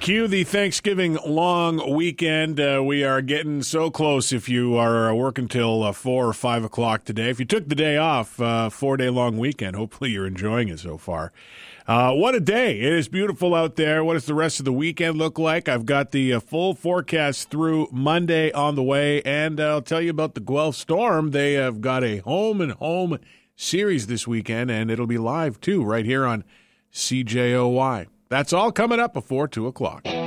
Cue the Thanksgiving long weekend. We are getting so close if you are working till 4 or 5 o'clock today. If you took the day off, 4-day long weekend, hopefully you're enjoying it so far. What a day. It is beautiful out there. What does the rest of the weekend look like? I've got the full forecast through Monday on the way, and I'll tell you about the Guelph Storm. They have got a home-and-home series this weekend, and it'll be live, too, right here on CJOY. That's all coming up before 2 o'clock.